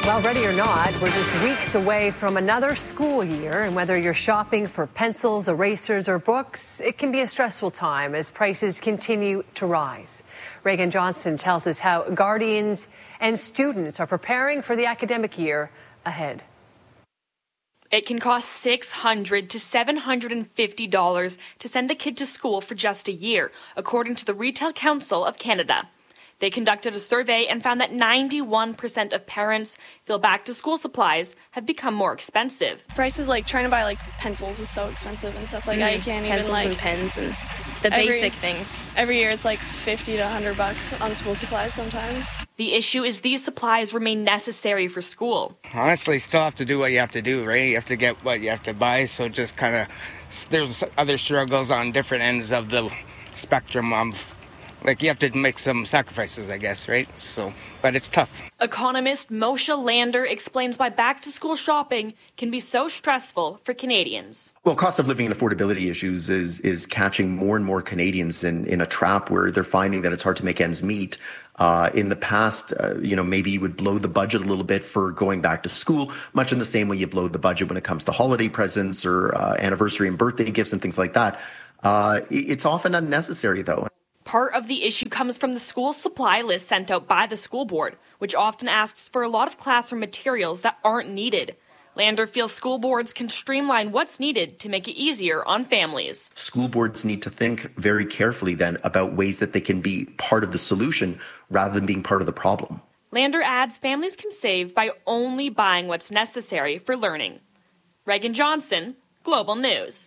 Well, ready or not, we're just weeks away from another school year, and whether you're shopping for pencils, erasers, or books, it can be a stressful time as prices continue to rise. Reagan Johnson tells us how guardians and students are preparing for the academic year ahead. It can cost $600 to $750 to send a kid to school for just a year, according to the Retail Council of Canada. They conducted a survey and found that 91% of parents feel back-to-school supplies have become more expensive. Prices like trying to buy pencils is so expensive and stuff like that. You can't pencils even and pens and the basic things. Every year it's like $50 to $100 on school supplies sometimes. The issue is these supplies remain necessary for school. Honestly, still have to do what you have to do, right? You have to get what you have to buy, so just kind of, there's other struggles on different ends of the spectrum of, you have to make some sacrifices, I guess, right? So, but it's tough. Economist Moshe Lander explains why back-to-school shopping can be so stressful for Canadians. Well, cost of living and affordability issues is catching more and more Canadians in a trap where they're finding that it's hard to make ends meet. In the past, maybe you would blow the budget a little bit for going back to school, much in the same way you blow the budget when it comes to holiday presents or anniversary and birthday gifts and things like that. It's often unnecessary, though. Part of the issue comes from the school supply list sent out by the school board, which often asks for a lot of classroom materials that aren't needed. Lander feels school boards can streamline what's needed to make it easier on families. School boards need to think very carefully then about ways that they can be part of the solution rather than being part of the problem. Lander adds families can save by only buying what's necessary for learning. Reagan Johnson, Global News.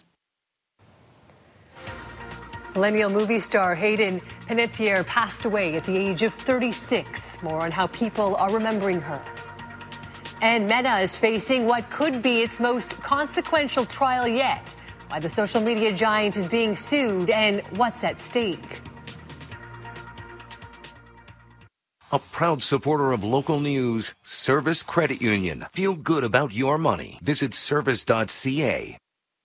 Millennial movie star Hayden Panettiere passed away at the age of 36. More on how people are remembering her. And Meta is facing what could be its most consequential trial yet. Why the social media giant is being sued and what's at stake. A proud supporter of local news, Service Credit Union. Feel good about your money. Visit service.ca.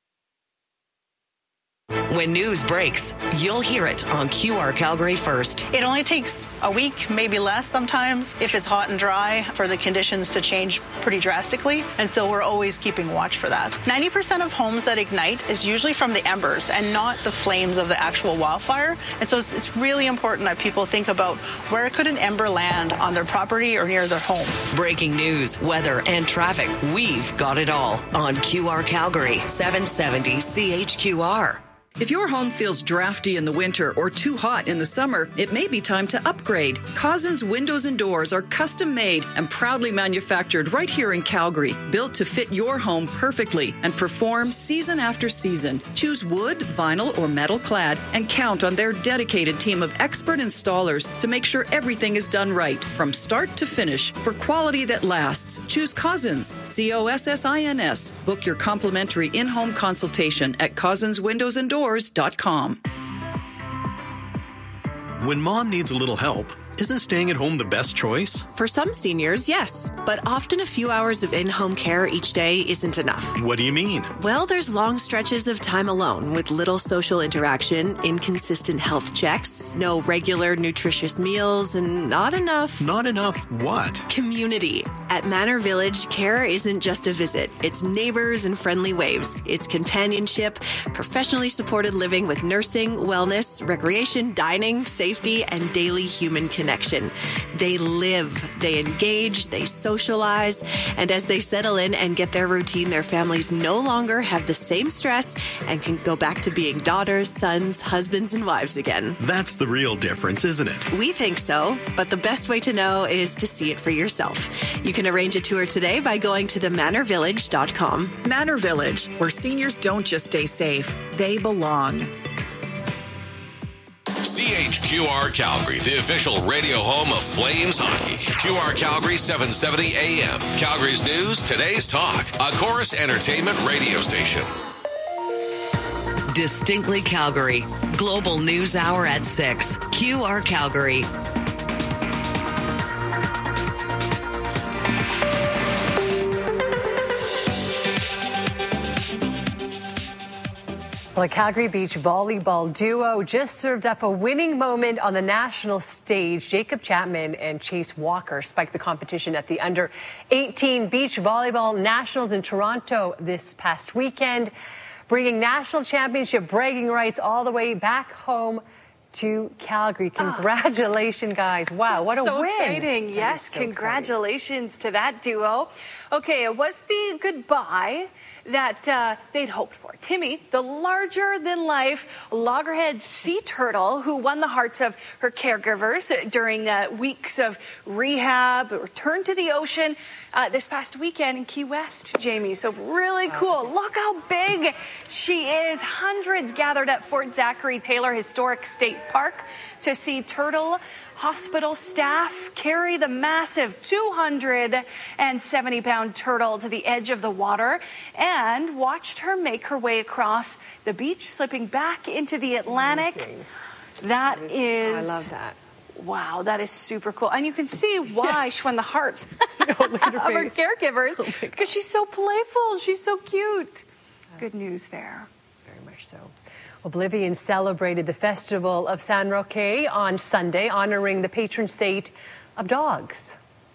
When news breaks, you'll hear it on QR Calgary first. It only takes a week, maybe less sometimes, if it's hot and dry, for the conditions to change pretty drastically. And so we're always keeping watch for that. 90% of homes that ignite is usually from the embers and not the flames of the actual wildfire. And so it's really important that people think about where could an ember land on their property or near their home. Breaking news, weather, and traffic. We've got it all on QR Calgary, 770 CHQR. If your home feels drafty in the winter or too hot in the summer, it may be time to upgrade. Cousins Windows and Doors are custom made and proudly manufactured right here in Calgary, built to fit your home perfectly and perform season after season. Choose wood, vinyl, or metal clad and count on their dedicated team of expert installers to make sure everything is done right from start to finish for quality that lasts. Choose Cousins, COSSINS. Book your complimentary in-home consultation at cousinswindowsanddoors.com. When mom needs a little help, isn't staying at home the best choice? For some seniors, yes. But often a few hours of in-home care each day isn't enough. What do you mean? Well, there's long stretches of time alone with little social interaction, inconsistent health checks, no regular nutritious meals, and not enough... Not enough what? Community. At Manor Village, care isn't just a visit. It's neighbors and friendly waves. It's companionship, professionally supported living with nursing, wellness, recreation, dining, safety, and daily human connection. They live, they engage, they socialize, and as they settle in and get their routine, their families no longer have the same stress and can go back to being daughters, sons, husbands, and wives again. That's the real difference, isn't it? We think so, but the best way to know is to see it for yourself. You can arrange a tour today by going to themanorvillage.com. Manor Village, where seniors don't just stay safe, they belong. CHQR Calgary, the official radio home of Flames hockey. QR Calgary 770 AM. Calgary's news, today's talk. A Chorus Entertainment radio station. Distinctly Calgary. Global News Hour at 6. QR Calgary. Well, a Calgary Beach volleyball duo just served up a winning moment on the national stage. Jacob Chapman and Chase Walker spiked the competition at the under-18 Beach Volleyball Nationals in Toronto this past weekend, bringing national championship bragging rights all the way back home to Calgary. Congratulations, guys. Wow, what a win. So exciting. Yes, so congratulations to that duo. Okay, it was the goodbye that they'd hoped for. Timmy, the larger-than-life loggerhead sea turtle who won the hearts of her caregivers during weeks of rehab, returned to the ocean this past weekend in Key West, Jamie. So really cool. Look how big she is. Hundreds gathered at Fort Zachary Taylor Historic State Park to see Turtle Hospital staff carry the massive 270-pound turtle to the edge of the water and watched her make her way across the beach, slipping back into the Atlantic. Amazing. That is I love that. Wow, that is super cool. And you can see why she won the hearts look at her of her face. caregivers, because she's so playful. She's so cute. Good news there. Very much so. Oblivion celebrated the Festival of San Roque on Sunday, honoring the patron saint of dogs.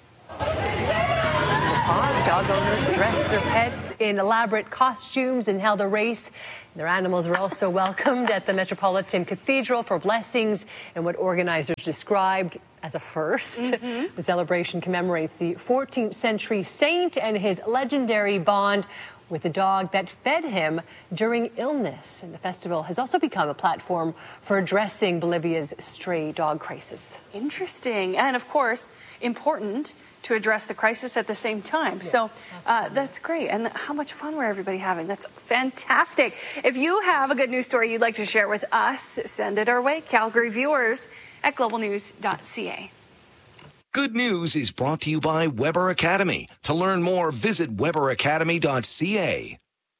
Dog owners dressed their pets in elaborate costumes and held a race. Their animals were also welcomed at the Metropolitan Cathedral for blessings in what organizers described as a first. The celebration commemorates the 14th century saint and his legendary bond with the dog that fed him during illness. And the festival has also become a platform for addressing Bolivia's stray dog crisis. Interesting. And of course, important to address the crisis at the same time. Yeah, so that's great. And how much fun were everybody having? That's fantastic. If you have a good news story you'd like to share with us, send it our way. Calgary viewers at globalnews.ca. Good News is brought to you by Weber Academy. To learn more, visit weberacademy.ca.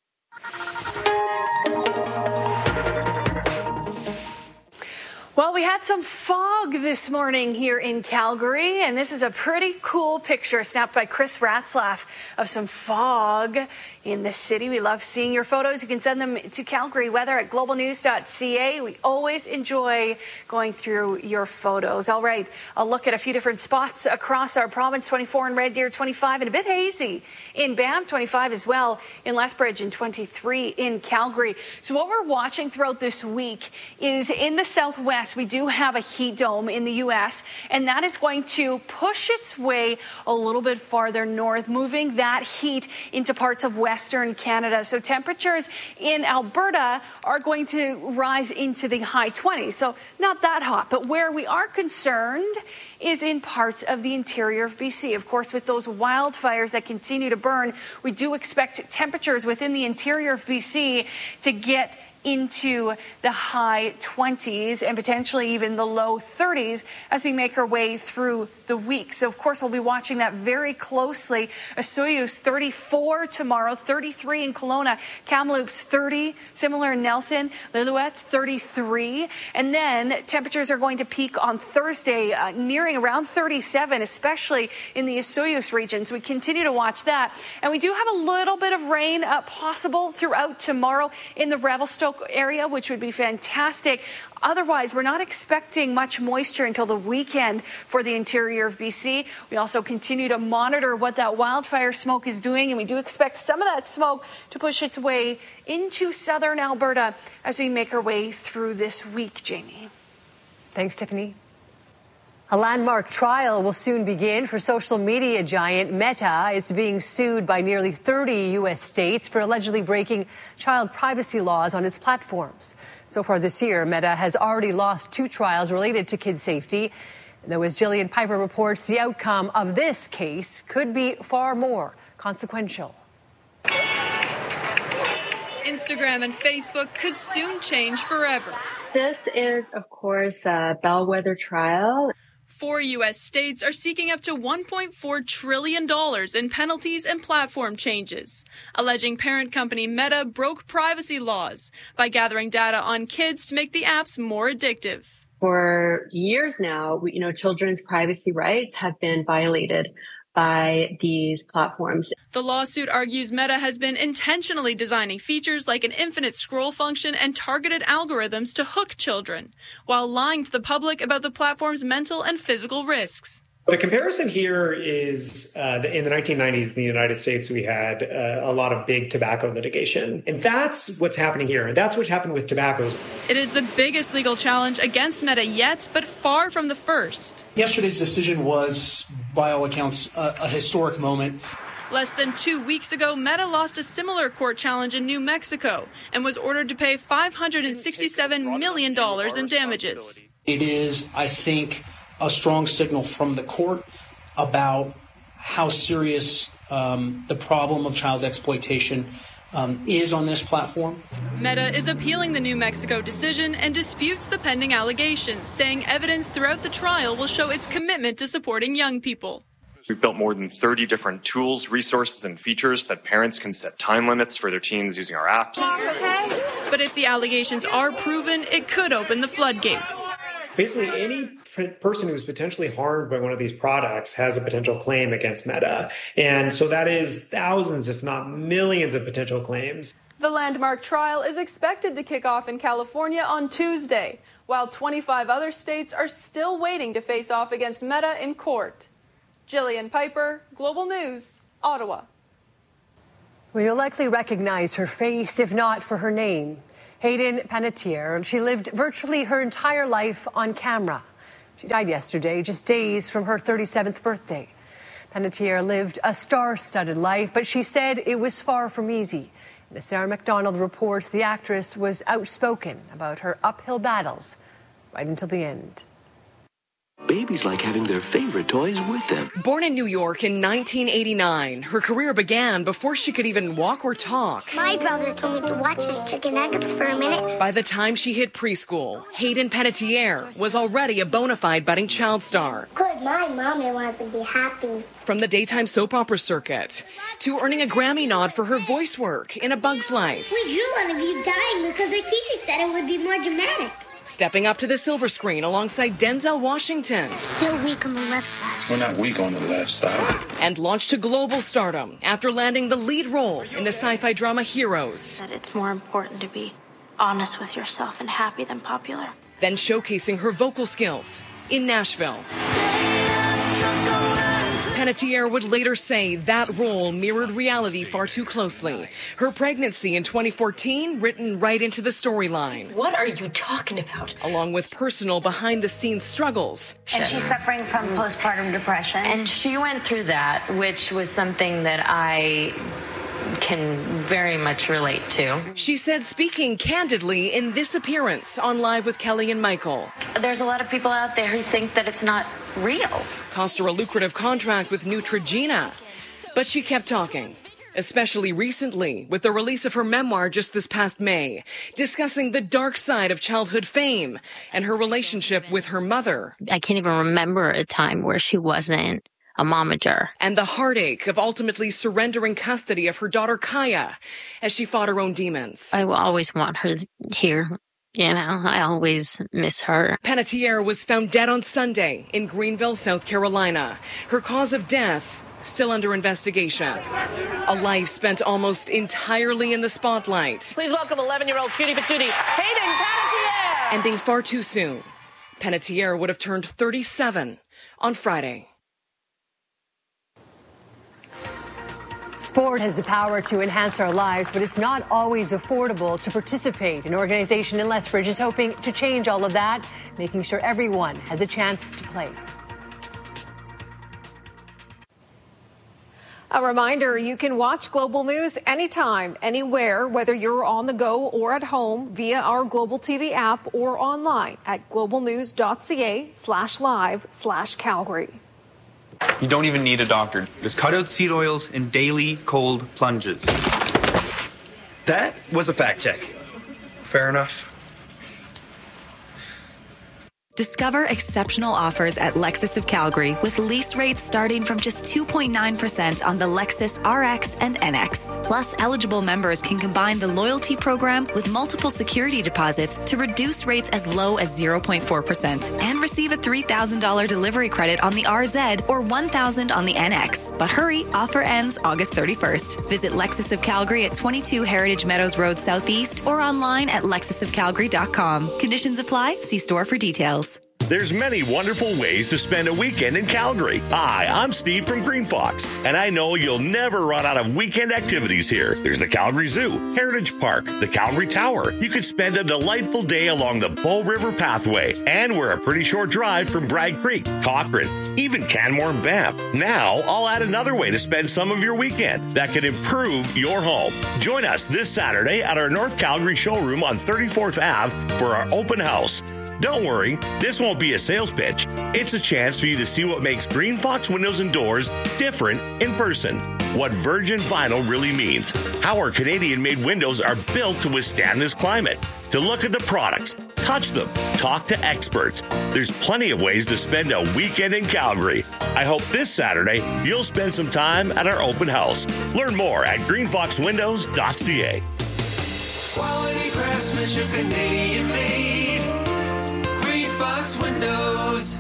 Well, we had some fog this morning here in Calgary, and this is a pretty cool picture snapped by Chris Ratzlaff of some fog in the city. We love seeing your photos. You can send them to Calgary Weather at globalnews.ca. We always enjoy going through your photos. All right, I'll look at a few different spots across our province. 24 in Red Deer, 25, and a bit hazy in Banff, 25 as well in Lethbridge, and 23 in Calgary. So what we're watching throughout this week is in the southwest, we do have a heat dome in the U.S., and that is going to push its way a little bit farther north, moving that heat into parts of Western Canada. So temperatures in Alberta are going to rise into the high 20s, so not that hot. But where we are concerned is in parts of the interior of BC. Of course, with those wildfires that continue to burn, we do expect temperatures within the interior of BC to get into the high 20s and potentially even the low 30s as we make our way through the week. So, of course, we'll be watching that very closely. Osoyoos 34 tomorrow, 33 in Kelowna, Kamloops 30, similar in Nelson, Lillooet 33. And then temperatures are going to peak on Thursday, nearing around 37, especially in the Osoyoos region. So we continue to watch that. And we do have a little bit of rain possible throughout tomorrow in the Revelstoke area, which would be fantastic. Otherwise, we're not expecting much moisture until the weekend for the interior of BC. We also continue to monitor what that wildfire smoke is doing, and we do expect some of that smoke to push its way into southern Alberta as we make our way through this week, Jamie. Thanks, Tiffany. A landmark trial will soon begin for social media giant Meta. It's being sued by nearly 30 U.S. states for allegedly breaking child privacy laws on its platforms. So far this year, Meta has already lost 2 trials related to kid safety. Though, as Jillian Piper reports, the outcome of this case could be far more consequential. Instagram and Facebook could soon change forever. This is, of course, a bellwether trial. 4 U.S. states are seeking up to $1.4 trillion in penalties and platform changes, alleging parent company Meta broke privacy laws by gathering data on kids to make the apps more addictive. For years now, children's privacy rights have been violated by these platforms. The lawsuit argues Meta has been intentionally designing features like an infinite scroll function and targeted algorithms to hook children, while lying to the public about the platform's mental and physical risks. The comparison here is in the 1990s in the United States, we had a lot of big tobacco litigation. And that's what's happening here. And that's what's happened with tobacco. It is the biggest legal challenge against Meta yet, but far from the first. Yesterday's decision was, by all accounts, a historic moment. Less than 2 weeks ago, Meta lost a similar court challenge in New Mexico and was ordered to pay $567 million in damages. It is, I think, a strong signal from the court about how serious the problem of child exploitation is on this platform. Meta is appealing the New Mexico decision and disputes the pending allegations, saying evidence throughout the trial will show its commitment to supporting young people. We've built more than 30 different tools, resources, and features that parents can set time limits for their teens using our apps. But if the allegations are proven, it could open the floodgates. Basically, any person who's potentially harmed by one of these products has a potential claim against Meta. And so that is thousands, if not millions of potential claims. The landmark trial is expected to kick off in California on Tuesday, while 25 other states are still waiting to face off against Meta in court. Jillian Piper, Global News, Ottawa. Well, you'll likely recognize her face, if not for her name. Hayden Panettiere. She lived virtually her entire life on camera. She died yesterday, just days from her 37th birthday. Panettiere lived a star-studded life, but she said it was far from easy. And as Sarah McDonald reports, the actress was outspoken about her uphill battles right until the end. Babies like having their favorite toys with them. Born in New York in 1989, her career began before she could even walk or talk. My brother told me to watch his chicken nuggets for a minute. By the time she hit preschool, Hayden Panettiere was already a bona fide budding child star. Good, my mommy wants to be happy. From the daytime soap opera circuit to earning a Grammy nod for her voice work in A Bug's Life. We drew one of you dying because our teacher said it would be more dramatic. Stepping up to the silver screen alongside Denzel Washington. Still weak on the left side. We're not weak on the left side. And launched to global stardom after landing the lead role in the sci-fi drama Heroes. That it's more important to be honest with yourself and happy than popular. Then showcasing her vocal skills in Nashville. Panettiere would later say that role mirrored reality far too closely. Her pregnancy in 2014 written right into the storyline. What are you talking about? Along with personal behind-the-scenes struggles. And she's suffering from postpartum depression. And she went through that, which was something that I can very much relate to. She said speaking candidly in this appearance on Live with Kelly and Michael. There's a lot of people out there who think that it's not real. Cost her a lucrative contract with Neutrogena. But she kept talking, especially recently with the release of her memoir just this past May, discussing the dark side of childhood fame and her relationship with her mother. I can't even remember a time where she wasn't a momager. And the heartache of ultimately surrendering custody of her daughter Kaya as she fought her own demons. I will always want her here. You know, I always miss her. Panettiere was found dead on Sunday in Greenville, South Carolina. Her cause of death still under investigation. A life spent almost entirely in the spotlight. Please welcome 11-year-old cutie patootie, Hayden Panettiere! Ending far too soon. Panettiere would have turned 37 on Friday. Sport has the power to enhance our lives, but it's not always affordable to participate. An organization in Lethbridge is hoping to change all of that, making sure everyone has a chance to play. A reminder, you can watch Global News anytime, anywhere, whether you're on the go or at home via our Global TV app or online at globalnews.ca/live/Calgary. You don't even need a doctor. Just cut out seed oils and daily cold plunges. That was a fact check. Fair enough. Discover exceptional offers at Lexus of Calgary with lease rates starting from just 2.9% on the Lexus RX and NX. Plus, eligible members can combine the loyalty program with multiple security deposits to reduce rates as low as 0.4% and receive a $3,000 delivery credit on the RZ or $1,000 on the NX. But hurry, offer ends August 31st. Visit Lexus of Calgary at 22 Heritage Meadows Road Southeast or online at lexusofcalgary.com. Conditions apply. See store for details. There's many wonderful ways to spend a weekend in Calgary. Hi, I'm Steve from Green Fox, and I know you'll never run out of weekend activities here. There's the Calgary Zoo, Heritage Park, the Calgary Tower. You could spend a delightful day along the Bow River Pathway, and we're a pretty short drive from Bragg Creek, Cochrane, even Canmore and Banff. Now, I'll add another way to spend some of your weekend that can improve your home. Join us this Saturday at our North Calgary showroom on 34th Ave for our open house. Don't worry, this won't be a sales pitch. It's a chance for you to see what makes Green Fox Windows and Doors different in person. What virgin vinyl really means. How our Canadian-made windows are built to withstand this climate. To look at the products, touch them, talk to experts. There's plenty of ways to spend a weekend in Calgary. I hope this Saturday you'll spend some time at our open house. Learn more at greenfoxwindows.ca. Quality craftsmanship, Canadian made. Fox Windows.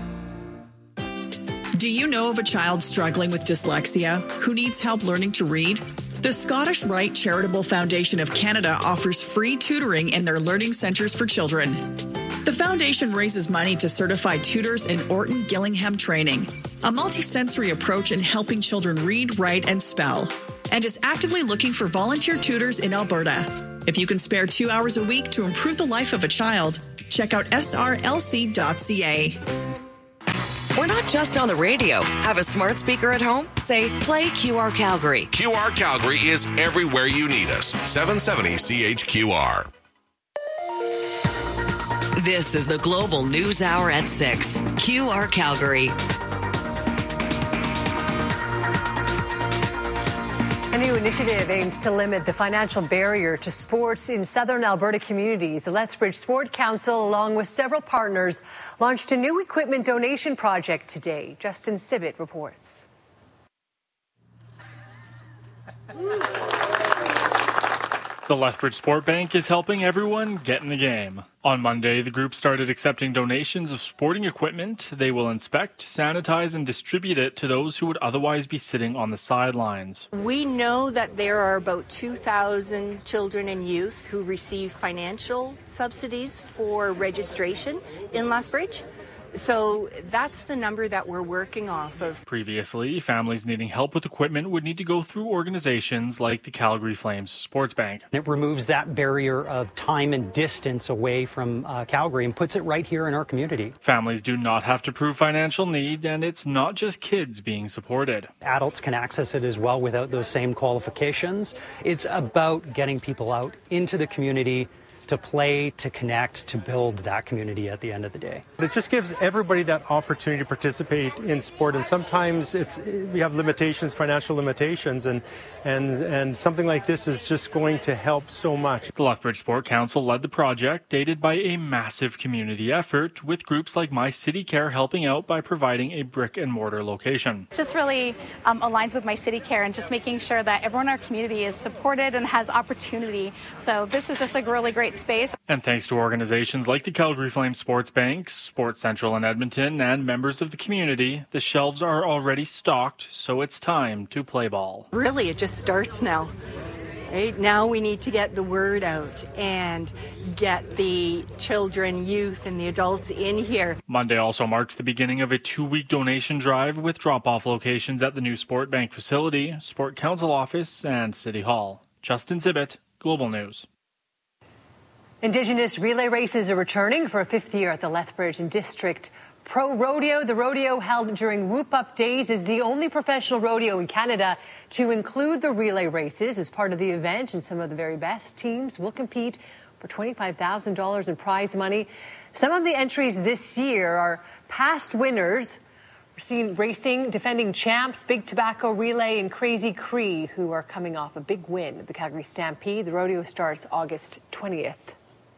Do you know of a child struggling with dyslexia who needs help learning to read? The Scottish Rite Charitable Foundation of Canada offers free tutoring in their learning centres for children. The foundation raises money to certify tutors in Orton Gillingham training, a multi-sensory approach in helping children read, write, and spell, and is actively looking for volunteer tutors in Alberta. If you can spare 2 hours a week to improve the life of a child, check out srlc.ca. We're not just on the radio. Have a smart speaker at home? Say, play QR Calgary. QR Calgary is everywhere you need us. 770 CHQR. This is the Global News Hour at 6. QR Calgary. A new initiative aims to limit the financial barrier to sports in southern Alberta communities. The Lethbridge Sport Council, along with several partners, launched a new equipment donation project today. Justin Sibbett reports. The Lethbridge Sport Bank is helping everyone get in the game. On Monday, the group started accepting donations of sporting equipment. They will inspect, sanitize, and distribute it to those who would otherwise be sitting on the sidelines. We know that there are about 2,000 children and youth who receive financial subsidies for registration in Lethbridge. So that's the number that we're working off of. Previously, families needing help with equipment would need to go through organizations like the Calgary Flames Sports Bank. It removes that barrier of time and distance away from Calgary and puts it right here in our community. Families do not have to prove financial need, and it's not just kids being supported. Adults can access it as well without those same qualifications. It's about getting people out into the community to play, to connect, to build that community at the end of the day. It just gives everybody that opportunity to participate in sport, and sometimes we have limitations, financial limitations, and something like this is just going to help so much. The Lethbridge Sport Council led the project, aided by a massive community effort, with groups like My City Care helping out by providing a brick and mortar location. It just really aligns with My City Care and just making sure that everyone in our community is supported and has opportunity. So this is just a really great space. And thanks to organizations like the Calgary Flames Sports Bank, Sports Central in Edmonton, and members of the community, the shelves are already stocked, so it's time to play ball. Really, it just starts now. Right? Now we need to get the word out and get the children, youth, and the adults in here. Monday also marks the beginning of a 2-week donation drive with drop-off locations at the new Sport Bank facility, Sport Council office, and City Hall. Justin Sibbett, Global News. Indigenous relay races are returning for a 5th year at the Lethbridge and District Pro Rodeo. The rodeo held during Whoop Up Days is the only professional rodeo in Canada to include the relay races as part of the event, and some of the very best teams will compete for $25,000 in prize money. Some of the entries this year are past winners. We're seeing racing, defending champs, Big Tobacco Relay, and Crazy Cree, who are coming off a big win at the Calgary Stampede. The rodeo starts August 20th.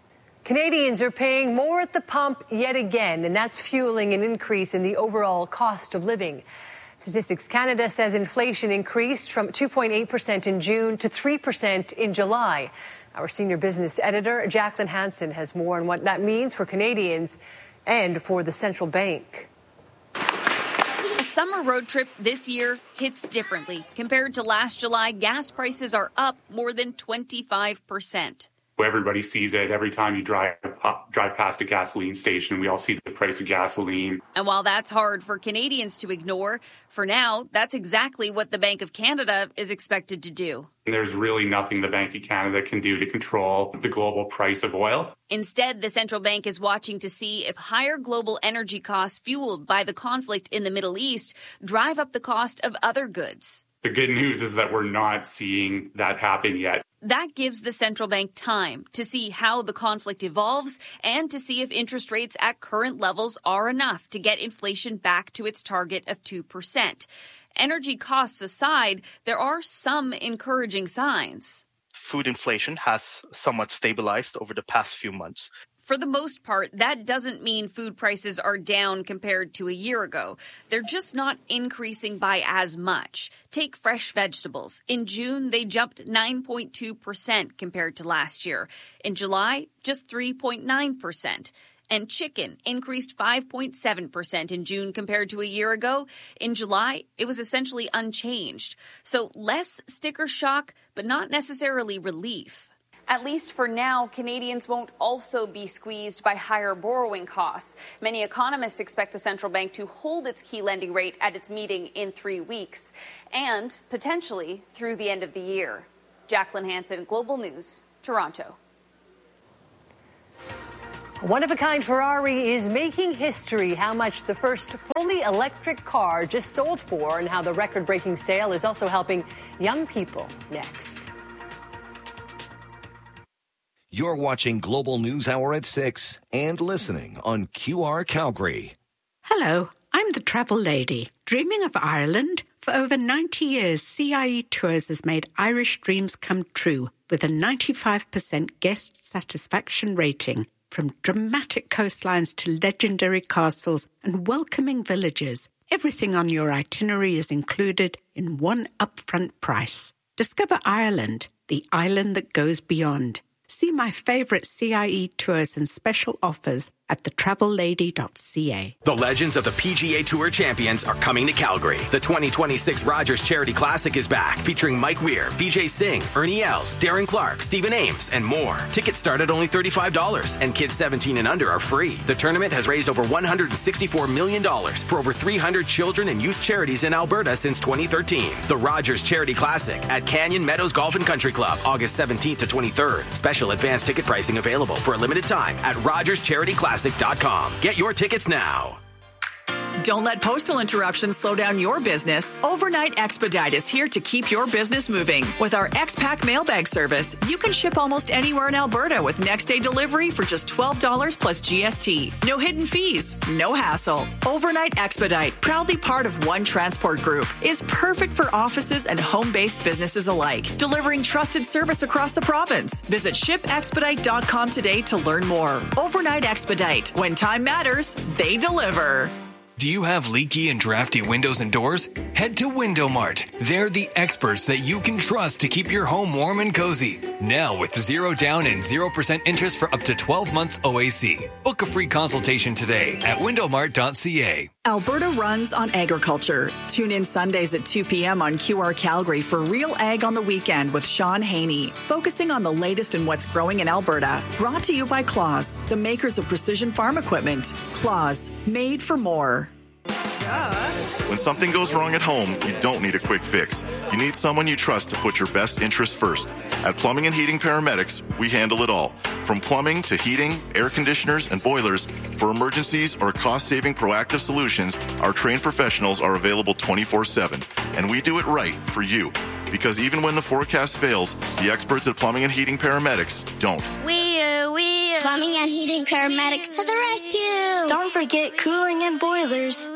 Canadians are paying more at the pump yet again, and that's fueling an increase in the overall cost of living. Statistics Canada says inflation increased from 2.8% in June to 3% in July. Our senior business editor, Jacqueline Hansen, has more on what that means for Canadians and for the central bank. A summer road trip this year hits differently. Compared to last July, gas prices are up more than 25%. Everybody sees it every time you drive past a gasoline station. We all see the price of gasoline. And while that's hard for Canadians to ignore, for now, that's exactly what the Bank of Canada is expected to do. There's really nothing the Bank of Canada can do to control the global price of oil. Instead, the central bank is watching to see if higher global energy costs fueled by the conflict in the Middle East drive up the cost of other goods. The good news is that we're not seeing that happen yet. That gives the central bank time to see how the conflict evolves and to see if interest rates at current levels are enough to get inflation back to its target of 2%. Energy costs aside, there are some encouraging signs. Food inflation has somewhat stabilized over the past few months. For the most part, that doesn't mean food prices are down compared to a year ago. They're just not increasing by as much. Take fresh vegetables. In June, they jumped 9.2% compared to last year. In July, just 3.9%. And chicken increased 5.7% in June compared to a year ago. In July, it was essentially unchanged. So less sticker shock, but not necessarily relief. At least for now, Canadians won't also be squeezed by higher borrowing costs. Many economists expect the central bank to hold its key lending rate at its meeting in 3 weeks and potentially through the end of the year. Jacqueline Hansen, Global News, Toronto. A one-of-a-kind Ferrari is making history. How much the first fully electric car just sold for and how the record-breaking sale is also helping young people next. You're watching Global News Hour at 6 and listening on QR Calgary. Hello, I'm the travel lady. Dreaming of Ireland? For over 90 years, CIE Tours has made Irish dreams come true with a 95% guest satisfaction rating. From dramatic coastlines to legendary castles and welcoming villages, everything on your itinerary is included in one upfront price. Discover Ireland, the island that goes beyond. See my favourite CIE tours and special offers at thetravellady.ca. The legends of the PGA Tour champions are coming to Calgary. The 2026 Rogers Charity Classic is back, featuring Mike Weir, Vijay Singh, Ernie Els, Darren Clark, Stephen Ames, and more. Tickets start at only $35, and kids 17 and under are free. The tournament has raised over $164 million for over 300 children and youth charities in Alberta since 2013. The Rogers Charity Classic at Canyon Meadows Golf and Country Club, August 17th to 23rd. Special advanced ticket pricing available for a limited time at RogersCharityClassic.com. Get your tickets now. Don't let postal interruptions slow down your business. Overnight Expedite is here to keep your business moving. With our X-Pack mailbag service, you can ship almost anywhere in Alberta with next-day delivery for just $12 plus GST. No hidden fees, no hassle. Overnight Expedite, proudly part of One Transport Group, is perfect for offices and home-based businesses alike, delivering trusted service across the province. Visit shipexpedite.com today to learn more. Overnight Expedite. When time matters, they deliver. Do you have leaky and drafty windows and doors? Head to Window Mart. They're the experts that you can trust to keep your home warm and cozy. Now with 0 down and 0% interest for up to 12 months OAC. Book a free consultation today at windowmart.ca. Alberta runs on agriculture. Tune in Sundays at 2 p.m. on QR Calgary for Real Ag on the Weekend with Sean Haney, focusing on the latest in what's growing in Alberta. Brought to you by Claus, the makers of precision farm equipment. Claus, made for more. When something goes wrong at home, you don't need a quick fix. You need someone you trust to put your best interests first. At Plumbing and Heating Paramedics, we handle it all. From plumbing to heating, air conditioners, and boilers, for emergencies or cost-saving proactive solutions, our trained professionals are available 24/7. And we do it right for you. Because even when the forecast fails, the experts at Plumbing and Heating Paramedics don't. We Plumbing and Heating Paramedics to the rescue. Don't forget cooling and boilers.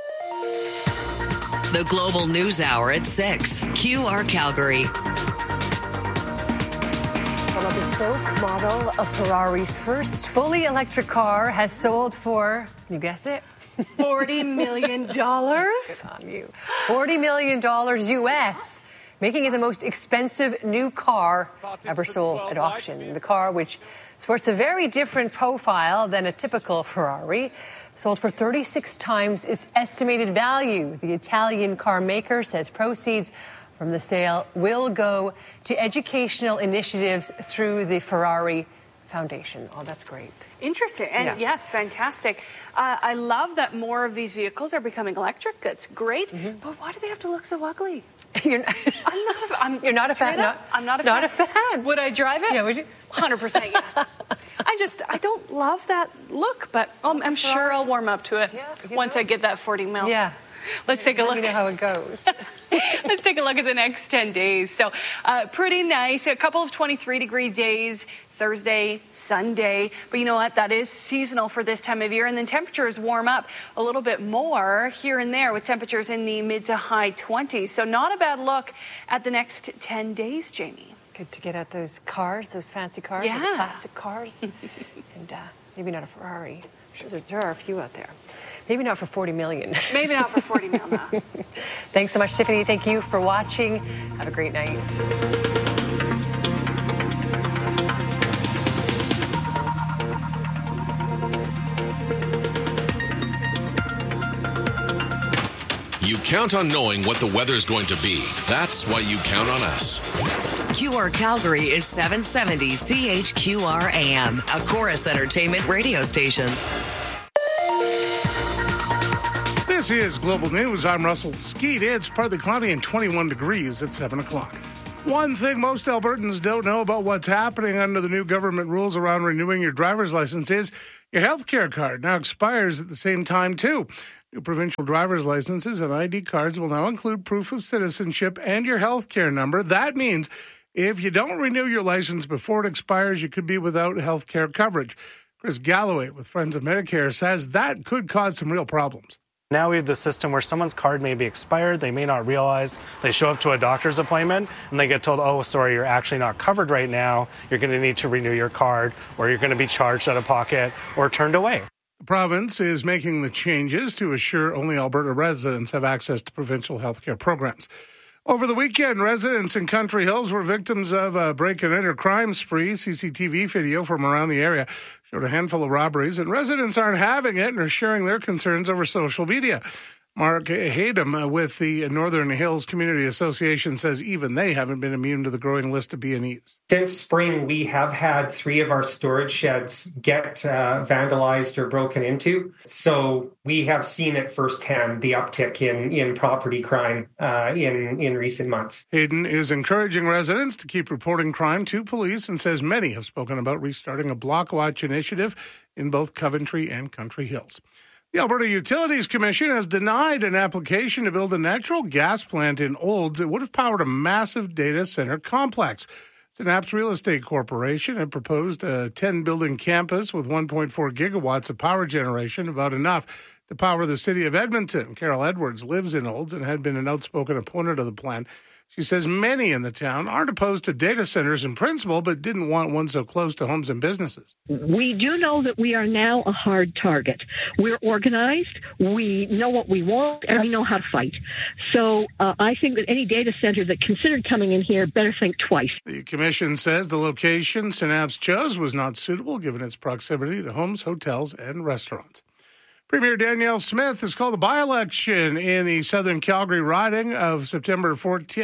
The Global News Hour at 6. QR Calgary. Well, a bespoke model of Ferrari's first fully electric car has sold for, can you guess it? $40 million? Good on you. $40 million US, making it the most expensive new car ever sold at auction. The car, which sports a very different profile than a typical Ferrari, sold for 36 times its estimated value. The Italian car maker says proceeds from the sale will go to educational initiatives through the Ferrari Foundation. Oh, that's great. Interesting. And yes, fantastic. I love that more of these vehicles are becoming electric. That's great. But why do they have to look so ugly? You're not a fan. I'm not a fan. Would I drive it? Yeah, would you? 100% yes. I don't love that look, but I'm sure I'll warm up to it once I get that 40 mil. Yeah. Let's take a look. Let me know how it goes. Let's take a look at the next 10 days. So pretty nice. A couple of 23-degree days. Thursday, Sunday. But you know what? That is seasonal for this time of year. And then temperatures warm up a little bit more here and there with temperatures in the mid to high 20s. So not a bad look at the next 10 days, Jamie. Good to get out those cars, those fancy cars, or the classic cars. And maybe not a Ferrari. I'm sure there are a few out there. Maybe not for 40 million. Maybe not for 40 million. No. Thanks so much, Tiffany. Thank you for watching. Have a great night. You count on knowing what the weather's going to be. That's why you count on us. QR Calgary is 770 CHQR AM, a Chorus Entertainment radio station. This is Global News. I'm Russell Skeet. It's partly cloudy and 21 degrees at 7 o'clock. One thing most Albertans don't know about what's happening under the new government rules around renewing your driver's license is your health care card now expires at the same time, too. New provincial driver's licenses and ID cards will now include proof of citizenship and your health care number. That means if you don't renew your license before it expires, you could be without health care coverage. Chris Galloway with Friends of Medicare says that could cause some real problems. Now we have the system where someone's card may be expired. They may not realize. They show up to a doctor's appointment and they get told, oh, sorry, you're actually not covered right now. You're going to need to renew your card, or you're going to be charged out of pocket or turned away. The province is making the changes to assure only Alberta residents have access to provincial health care programs. Over the weekend, residents in Country Hills were victims of a break-and-enter crime spree. CCTV video from around the area showed a handful of robberies, and residents aren't having it and are sharing their concerns over social media. Mark Haydam with the Northern Hills Community Association says even they haven't been immune to the growing list of B&Es. Since spring, we have had 3 of our storage sheds get vandalized or broken into. So we have seen it firsthand, the uptick in property crime in recent months. Hayden is encouraging residents to keep reporting crime to police and says many have spoken about restarting a block watch initiative in both Coventry and Country Hills. The Alberta Utilities Commission has denied an application to build a natural gas plant in Olds that would have powered a massive data center complex. Synapse Real Estate Corporation had proposed a 10-building campus with 1.4 gigawatts of power generation, about enough to power the city of Edmonton. Carol Edwards lives in Olds and had been an outspoken opponent of the plan. She says many in the town aren't opposed to data centers in principle, but didn't want one so close to homes and businesses. We do know that we are now a hard target. We're organized, we know what we want, and we know how to fight. So I think that any data center that considered coming in here better think twice. The commission says the location Synapse chose was not suitable given its proximity to homes, hotels, and restaurants. Premier Danielle Smith has called a by-election in the Southern Calgary riding of September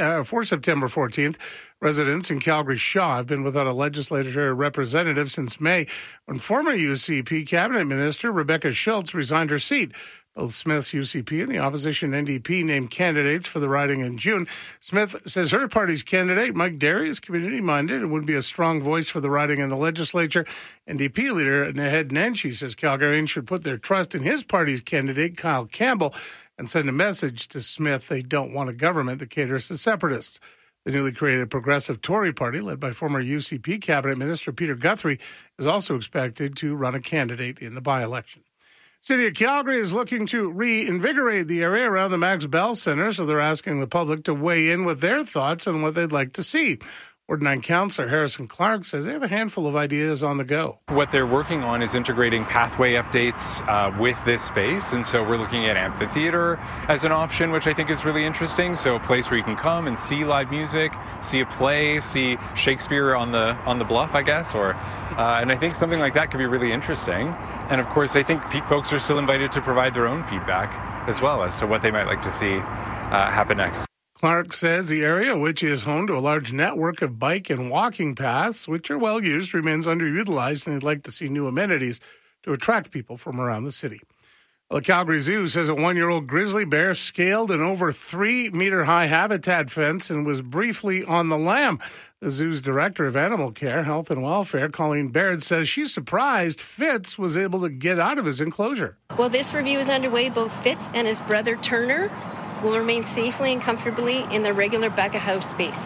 14th. Residents in Calgary Shaw have been without a legislature representative since May, when former UCP cabinet minister Rebecca Schultz resigned her seat. Both Smith's UCP and the opposition NDP named candidates for the riding in June. Smith says her party's candidate, Mike Derry, is community-minded and would be a strong voice for the riding in the legislature. NDP leader Naheed Nenshi says Calgarians should put their trust in his party's candidate, Kyle Campbell, and send a message to Smith they don't want a government that caters to separatists. The newly created Progressive Tory Party, led by former UCP cabinet minister Peter Guthrie, is also expected to run a candidate in the by-election. City of Calgary is looking to reinvigorate the area around the Max Bell Centre, so they're asking the public to weigh in with their thoughts on what they'd like to see. Ward 9 Councillor Harrison Clark says they have a handful of ideas on the go. What they're working on is integrating pathway updates with this space, and so we're looking at amphitheater as an option, which I think is really interesting. So a place where you can come and see live music, see a play, see Shakespeare on the bluff, I guess, and I think something like that could be really interesting. And of course, I think folks are still invited to provide their own feedback as well as to what they might like to see happen next. Clark says the area, which is home to a large network of bike and walking paths, which are well used, remains underutilized, and he'd like to see new amenities to attract people from around the city. Well, the Calgary Zoo says a 1-year-old grizzly bear scaled an over 3-meter-high habitat fence and was briefly on the lam. The zoo's director of animal care, health and welfare, Colleen Baird, says she's surprised Fitz was able to get out of his enclosure. Well, this review is underway. Both Fitz and his brother Turner will remain safely and comfortably in their regular back-of-house space.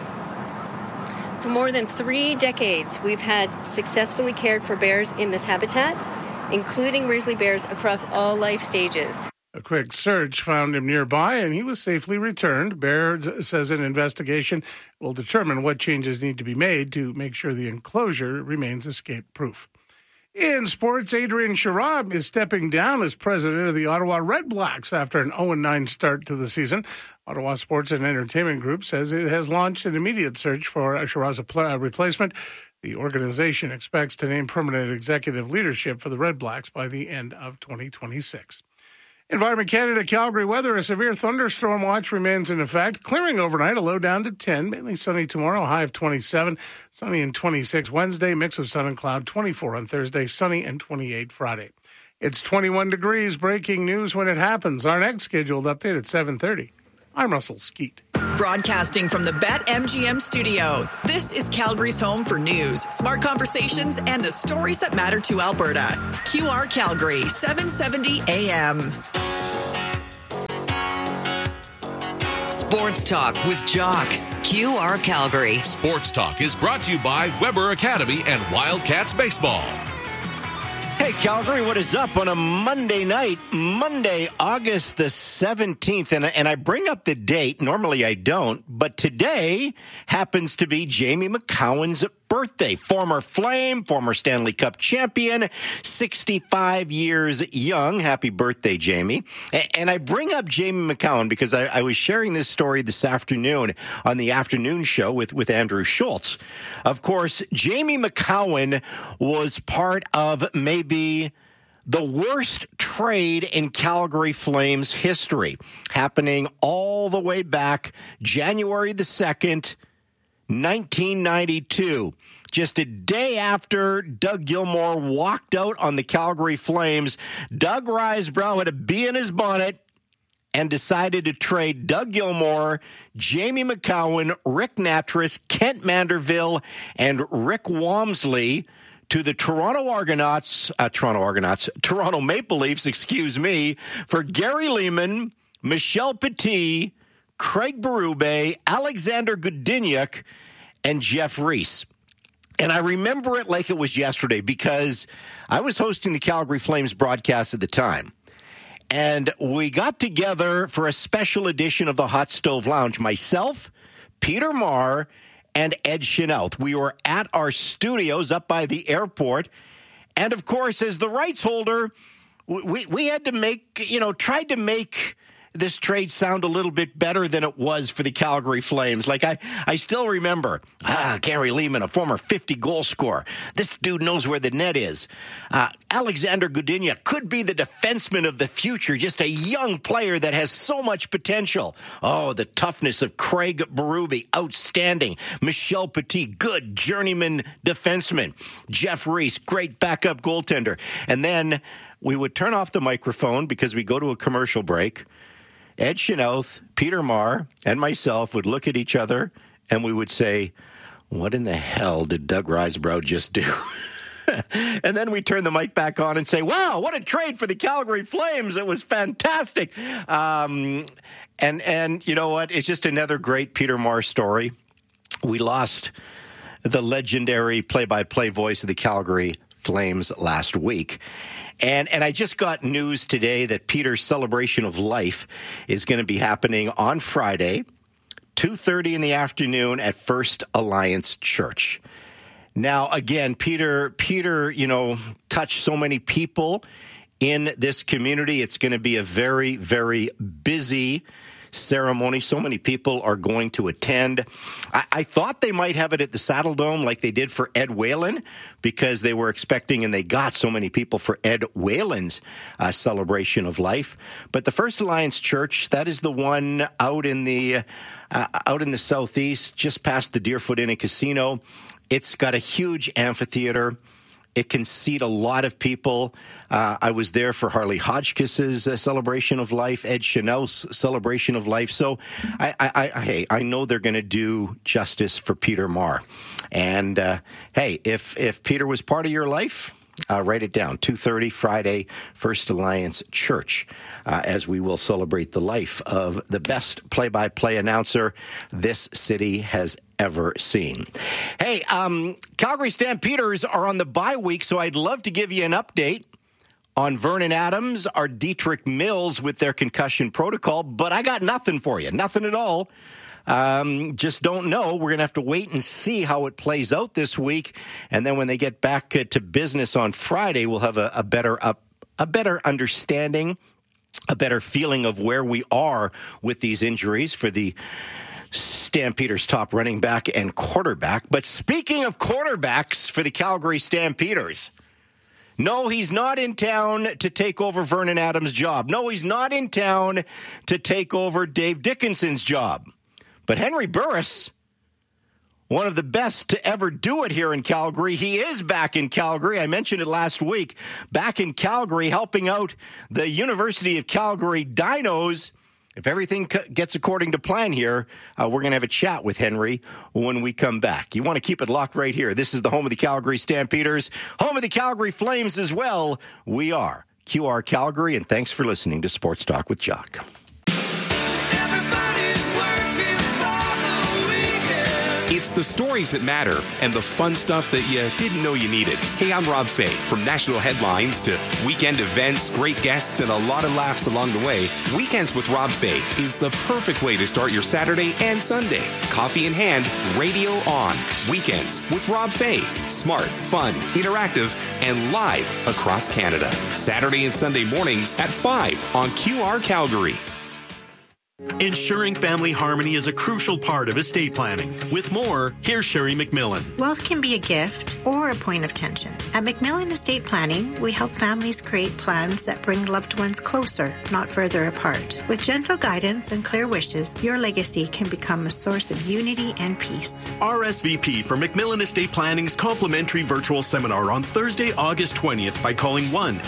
For more than 3 decades, we've had successfully cared for bears in this habitat, including grizzly bears across all life stages. A quick search found him nearby, and he was safely returned. Baird says an investigation will determine what changes need to be made to make sure the enclosure remains escape-proof. In sports, Adrian Sharab is stepping down as president of the Ottawa Red Blacks after an 0-9 start to the season. Ottawa Sports and Entertainment Group says it has launched an immediate search for Sharab's replacement. The organization expects to name permanent executive leadership for the Red Blacks by the end of 2026. Environment Canada Calgary weather, a severe thunderstorm watch remains in effect. Clearing overnight, a low down to 10. Mainly sunny tomorrow, high of 27. Sunny and 26 Wednesday, mix of sun and cloud. 24 on Thursday, sunny and 28 Friday. It's 21 degrees. Breaking news when it happens. Our next scheduled update at 7:30. I'm Russell Skeet. Broadcasting from the BetMGM studio, this is Calgary's home for news, smart conversations, and the stories that matter to Alberta. QR Calgary, 770 AM. Sports Talk with Jock. QR Calgary. Sports Talk is brought to you by Weber Academy and Wildcats Baseball. Hey, Calgary, what is up on a Monday night, Monday, August the 17th? And I bring up the date. Normally I don't, but today happens to be Jamie Macoun's birthday. Former Flame, former Stanley Cup champion, 65 years young. Happy birthday, Jamie. And I bring up Jamie Macoun because I was sharing this story this afternoon on the afternoon show with Andrew Schultz. Of course, Jamie Macoun was part of maybe the worst trade in Calgary Flames history, happening all the way back January the 2nd, 1992. Just a day after Doug Gilmour walked out on the Calgary Flames, Doug Risebrough had a bee in his bonnet and decided to trade Doug Gilmour, Jamie Macoun, Rick Nattrass, Kent Manderville, and Rick Walmsley to the Toronto Maple Leafs, for Gary Leeman, Michel Petit, Craig Berube, Alexander Godiniuk, and Jeff Reese. And I remember it like it was yesterday because I was hosting the Calgary Flames broadcast at the time. And we got together for a special edition of the Hot Stove Lounge. Myself, Peter Marr, and Ed Chenault. We were at our studios up by the airport. And, of course, as the rights holder, we had to tried to make this trade sound a little bit better than it was for the Calgary Flames. Like, I still remember, Gary Leeman, a former 50-goal scorer. This dude knows where the net is. Alexander Godiniuk could be the defenseman of the future, just a young player that has so much potential. Oh, the toughness of Craig Berube, outstanding. Michel Petit, good journeyman defenseman. Jeff Reese, great backup goaltender. And then we would turn off the microphone because we go to a commercial break. Ed Chenault, Peter Marr, and myself would look at each other and we would say, what in the hell did Doug Risebrough just do? And then we turn the mic back on and say, wow, what a trade for the Calgary Flames. It was fantastic. And you know what? It's just another great Peter Marr story. We lost the legendary play-by-play voice of the Calgary Flames last week. And I just got news today that Peter's celebration of life is going to be happening on Friday. 2:30 in the afternoon at First Alliance Church. Now, again, Peter, touched so many people in this community. It's going to be a very, very busy ceremony. So many people are going to attend. I thought they might have it at the Saddle Dome like they did for Ed Whalen, because they were expecting and they got so many people for Ed Whalen's celebration of life. But the First Alliance Church, that is the one out in the southeast, just past the Deerfoot Inn and Casino. It's got a huge amphitheater. It can seat a lot of people. I was there for Harley Hotchkiss's celebration of life, Ed Chanel's celebration of life. So I know they're going to do justice for Peter Maher. And hey, if Peter was part of your life, write it down. 2:30 Friday, First Alliance Church, as we will celebrate the life of the best play-by-play announcer this city has ever seen. Hey, Calgary Stampeders are on the bye week, so I'd love to give you an update on Vernon Adams or Dietrich Mills with their concussion protocol, but I got nothing for you. Nothing at all. Just don't know. We're going to have to wait and see how it plays out this week. And then when they get back to business on Friday, we'll have a better understanding, a better feeling of where we are with these injuries for the Stampeders' top running back and quarterback. But speaking of quarterbacks for the Calgary Stampeders, no, he's not in town to take over Vernon Adams' job. No, he's not in town to take over Dave Dickinson's job. But Henry Burris, one of the best to ever do it here in Calgary, he is back in Calgary. I mentioned it last week. Back in Calgary, helping out the University of Calgary Dinos. If everything gets according to plan here, we're going to have a chat with Henry when we come back. You want to keep it locked right here. This is the home of the Calgary Stampeders, home of the Calgary Flames as well. We are QR Calgary, and thanks for listening to Sports Talk with Jock. It's the stories that matter and the fun stuff that you didn't know you needed. Hey, I'm Rob Fay. From national headlines to weekend events, great guests, and a lot of laughs along the way, Weekends with Rob Fay is the perfect way to start your Saturday and Sunday. Coffee in hand, radio on. Weekends with Rob Fay. Smart, fun, interactive, and live across Canada. Saturday and Sunday mornings at 5 on QR Calgary. Ensuring family harmony is a crucial part of estate planning. With more, here's Sherry McMillan. Wealth can be a gift or a point of tension. At McMillan Estate Planning, we help families create plans that bring loved ones closer, not further apart. With gentle guidance and clear wishes, your legacy can become a source of unity and peace. RSVP for McMillan Estate Planning's complimentary virtual seminar on Thursday, August 20th by calling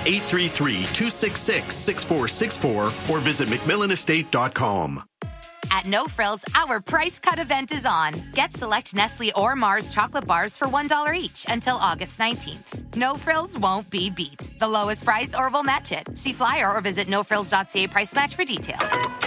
1-833-266-6464 or visit McMillanestate.com. At No Frills, our price cut event is on. Get select Nestle or Mars chocolate bars for $1 each until August 19th. No Frills won't be beat. The lowest price or we'll match it. See flyer or visit nofrills.ca price match for details.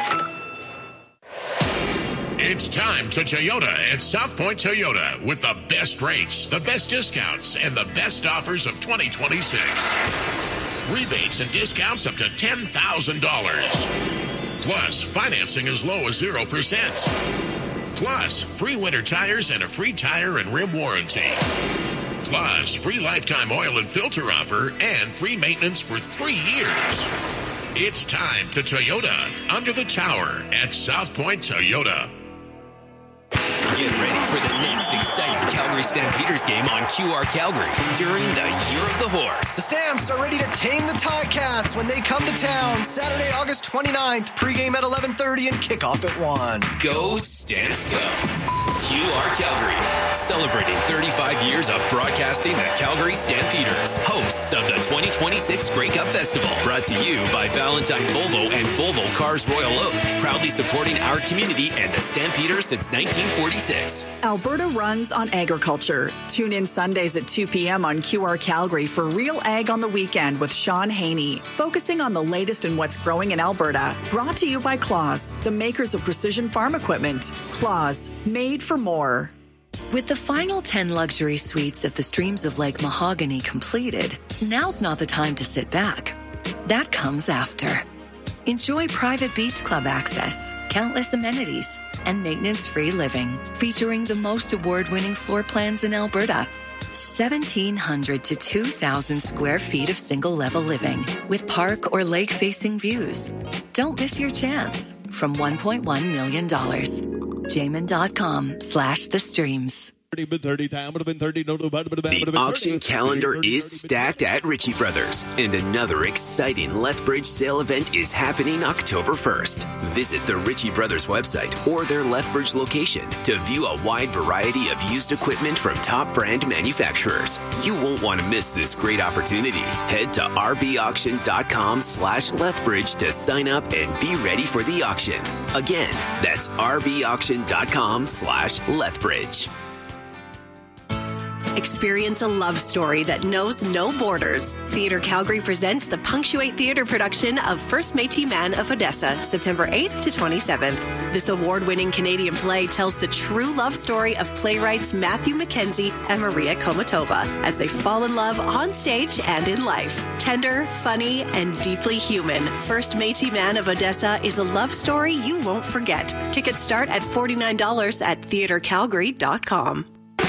It's time to Toyota at South Point Toyota with the best rates, the best discounts, and the best offers of 2026. Rebates and discounts up to $10,000. Plus, financing as low as 0%. Plus, free winter tires and a free tire and rim warranty. Plus, free lifetime oil and filter offer and free maintenance for 3 years. It's time to Toyota under the tower at South Point Toyota. Get ready for the next exciting Calgary Stampeders game on QR Calgary during the Year of the Horse. The Stamps are ready to tame the Ticats when they come to town Saturday, August 29th. Pregame at 11:30 and kickoff at 1. Go Stamps go. QR Calgary, celebrating 35 years of broadcasting the Calgary Stampeders, hosts of the 2026 Grey Cup Festival. Brought to you by Valentine Volvo and Volvo Cars Royal Oak, proudly supporting our community and the Stampeders since 1946. Alberta runs on agriculture. Tune in Sundays at 2 p.m. on QR Calgary for Real Ag on the Weekend with Sean Haney, focusing on the latest in what's growing in Alberta. Brought to you by Claas, the makers of precision farm equipment. Claas, made for more. With the final 10 luxury suites at the Streams of Lake Mahogany completed, now's not the time to sit back. That comes after. Enjoy private beach club access, countless amenities, and maintenance-free living, featuring the most award-winning floor plans in Alberta. 1,700 to 2,000 square feet of single-level living with park or lake-facing views. Don't miss your chance from $1.1 million. Jamin.com/thestreams. The auction calendar is stacked at Ritchie Brothers, and another exciting Lethbridge sale event is happening October 1st. Visit the Ritchie Brothers website or their Lethbridge location to view a wide variety of used equipment from top brand manufacturers. You won't want to miss this great opportunity. Head to rbauction.com/Lethbridge to sign up and be ready for the auction. Again, that's rbauction.com/Lethbridge. Experience a love story that knows no borders. Theatre Calgary presents the Punctuate Theatre production of First Métis Man of Odessa, September 8th to 27th. This award-winning Canadian play tells the true love story of playwrights Matthew Mackenzie and Maria Komatova as they fall in love on stage and in life. Tender, funny, and deeply human, First Métis Man of Odessa is a love story you won't forget. Tickets start at $49 at theatrecalgary.com.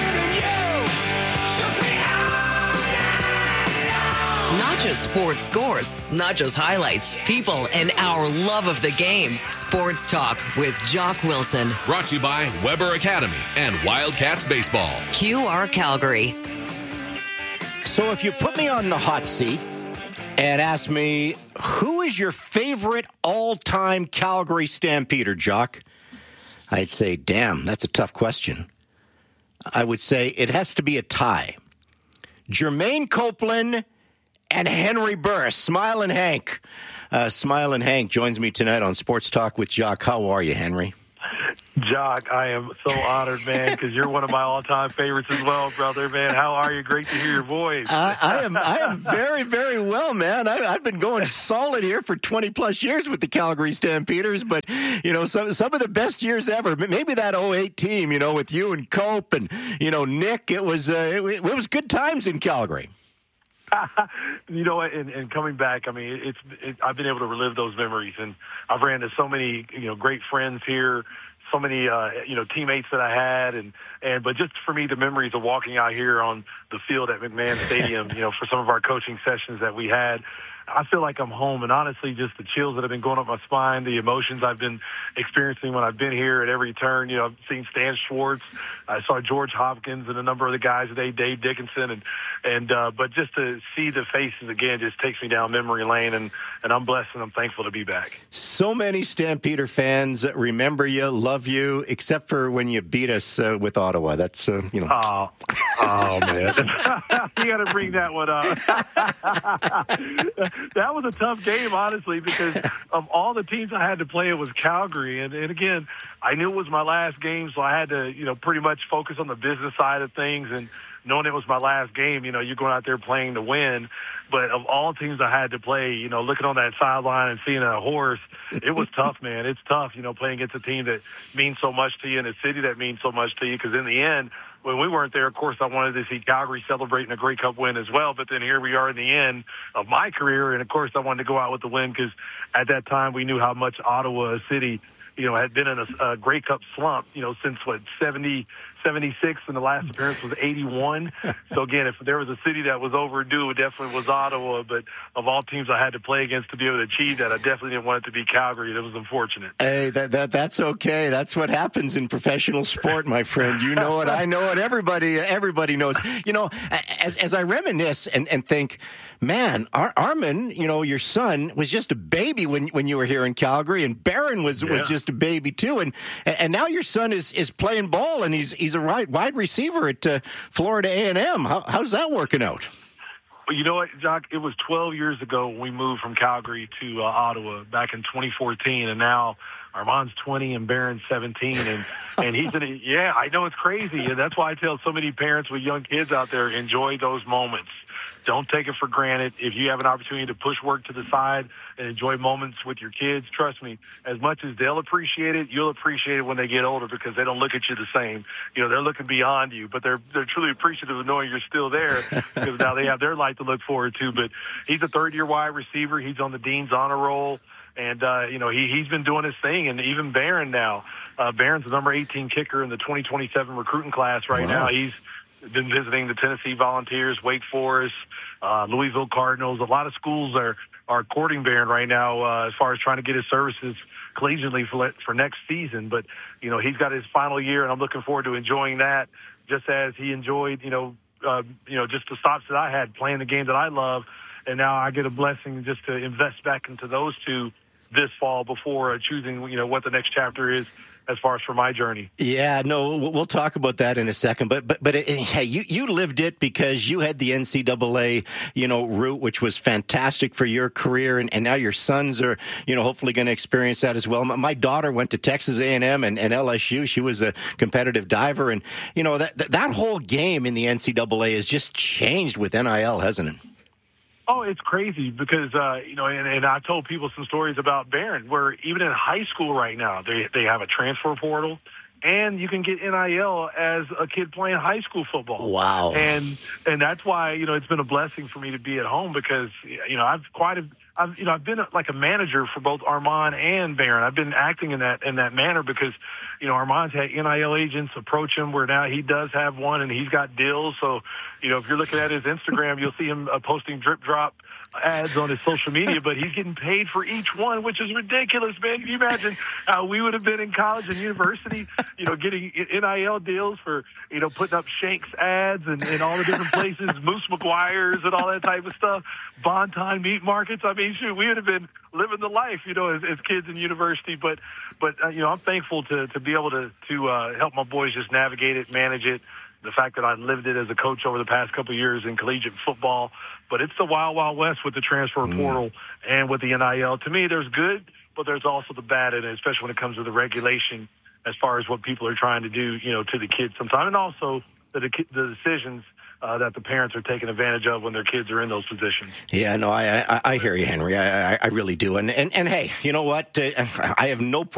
Not just sports scores, not just highlights, people, and our love of the game. Sports Talk with Jock Wilson. Brought to you by Weber Academy and Wildcats Baseball. QR Calgary. So if you put me on the hot seat and ask me, who is your favorite all-time Calgary Stampeder, Jock? I'd say, damn, that's a tough question. I would say it has to be a tie. Jermaine Copeland and Henry Burris. Smilin' Hank. Smilin' Hank joins me tonight on Sports Talk with Jock. How are you, Henry? Jock, I am so honored, man, because you're one of my all-time favorites as well, brother, man. How are you? Great to hear your voice. I am very, very well, man. I've been going solid here for 20-plus years with the Calgary Stampeders, but, you know, some of the best years ever. Maybe that 08 team, you know, with you and Cope and, you know, Nick, it was good times in Calgary. You know what? And coming back, I mean, I've been able to relive those memories, and I've ran into so many, you know, great friends here, so many, you know, teammates that I had, but just for me, the memories of walking out here on the field at McMahon Stadium, you know, for some of our coaching sessions that we had, I feel like I'm home. And honestly, just the chills that have been going up my spine, the emotions I've been experiencing when I've been here at every turn. You know, I've seen Stan Schwartz, I saw George Hopkins and a number of the guys today, Dave Dickinson, but just to see the faces again just takes me down memory lane, and I'm blessed and I'm thankful to be back. So many Stampeder fans remember you, love you, except for when you beat us with Ottawa. That's, you know. Oh man. You got to bring that one up. That was a tough game, honestly, because of all the teams I had to play, it was Calgary. And again, I knew it was my last game, so I had to, you know, pretty much focus on the business side of things. And knowing it was my last game, you know, you're going out there playing to win. But of all teams I had to play, you know, looking on that sideline and seeing a horse, it was tough, man. It's tough, you know, playing against a team that means so much to you and a city that means so much to you. Because in the end, when we weren't there, of course, I wanted to see Calgary celebrating a Grey Cup win as well. But then here we are in the end of my career. And, of course, I wanted to go out with the win because at that time we knew how much Ottawa City, you know, had been in a Grey Cup slump, you know, since, 76, and the last appearance was 81. So, again, if there was a city that was overdue, it definitely was Ottawa. But of all teams I had to play against to be able to achieve that, I definitely didn't want it to be Calgary. That was unfortunate. Hey, that's okay. That's what happens in professional sport, my friend. You know it. I know it. Everybody knows. You know, as I reminisce and think, man, Armin, you know, your son was just a baby when you were here in Calgary, and Barron was just a baby too, and now your son is playing ball, and he's a wide receiver at Florida A&M. How's that working out? Well, you know what, Jock? It was 12 years ago when we moved from Calgary to Ottawa back in 2014, and now Armand's 20 and Barron's 17, and he's in it. Yeah, I know, it's crazy, and that's why I tell so many parents with young kids out there, enjoy those moments. Don't take it for granted. If you have an opportunity to push work to the side and enjoy moments with your kids, trust me, as much as they'll appreciate it, you'll appreciate it when they get older, because they don't look at you the same. You know, they're looking beyond you, but they're truly appreciative of knowing you're still there, because now they have their life to look forward to. But he's a third-year wide receiver. He's on the Dean's honor roll. And, he's been doing his thing. And even Barron now, Barron's the number 18 kicker in the 2027 recruiting class right now. He's been visiting the Tennessee Volunteers, Wake Forest, Louisville Cardinals. A lot of schools are courting Barron right now as far as trying to get his services collegiately for next season. But, he's got his final year, and I'm looking forward to enjoying that just as he enjoyed, just the stops that I had playing the game that I love. And now I get a blessing just to invest back into those two this fall before choosing, what the next chapter is as far as for my journey. Yeah, no, we'll talk about that in a second. But hey, you lived it because you had the NCAA, route, which was fantastic for your career. And now your sons are, hopefully going to experience that as well. My daughter went to Texas A&M and LSU. She was a competitive diver. And, that whole game in the NCAA has just changed with NIL, hasn't it? Oh, it's crazy because, and I told people some stories about Barron where even in high school right now, they have a transfer portal and you can get NIL as a kid playing high school football. Wow. And that's why, it's been a blessing for me to be at home because, I've been like a manager for both Armand and Barron. I've been acting in that manner because, Armand's had NIL agents approach him where now he does have one and he's got deals. So, if you're looking at his Instagram, you'll see him posting drip drop ads on his social media, but he's getting paid for each one, which is ridiculous, man. Can you imagine how we would have been in college and university, getting NIL deals for, putting up Shanks ads and all the different places, Moose McGuire's and all that type of stuff, Bonton meat markets. I mean, shoot, we would have been living the life, as kids in university. But I'm thankful to be able to help my boys just navigate it, manage it. The fact that I lived it as a coach over the past couple of years in collegiate football. But it's the wild, wild west with the transfer portal and with the NIL. To me, there's good, but there's also the bad in it, especially when it comes to the regulation as far as what people are trying to do, to the kids sometimes, and also the decisions that the parents are taking advantage of when their kids are in those positions. Yeah, no, I hear you, Henry. I really do. And hey, you know what? I have no